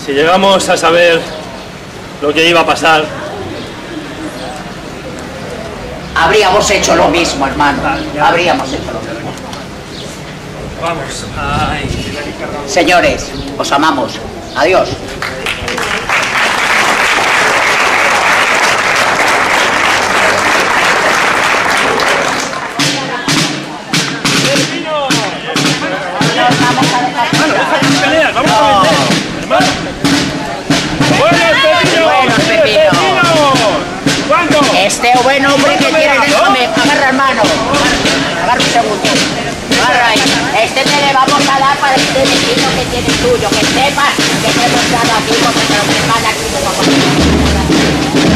Si llegamos a saber lo que iba a pasar, habríamos hecho lo mismo, hermano. Habríamos hecho lo mismo. vamos. Ay. Señores, os amamos. Adiós. Vamos a vender, hermano. ¡Buenos pepinos! ¿Cuánto? Este buen hombre que tiene, déjame, agarra hermano. Agarra un segundo. Agarra ahí. Este te le vamos a dar para este vecino que tiene tuyo. Que sepas que te hemos dado aquí porque te lo prepara aquí.